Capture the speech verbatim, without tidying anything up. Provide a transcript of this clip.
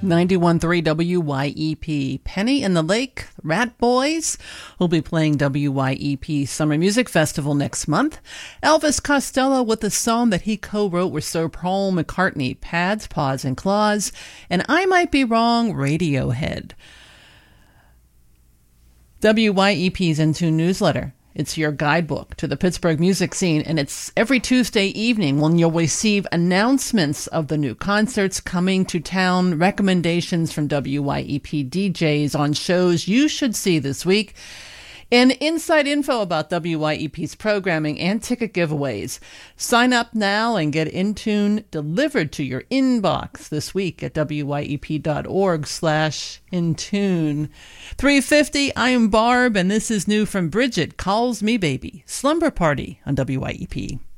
ninety-one point three W Y E P. Penny and the Lake, Rat Boys, will be playing W Y E P Summer Music Festival next month. Elvis Costello with the song that he co-wrote with Sir Paul McCartney, Pads, Paws, and Claws, and I Might Be Wrong, Radiohead. W Y E P's In Tune newsletter. It's your guidebook to the Pittsburgh music scene, and it's every Tuesday evening when you'll receive announcements of the new concerts coming to town, recommendations from W Y E P D Js on shows you should see this week, and inside info about W Y E P's programming and ticket giveaways. Sign up now and get In Tune delivered to your inbox this week at W Y E P dot org slash In Tune. three fifty, I am Barb, and this is new from Bridget, Calls Me Baby. Slumber Party on W Y E P.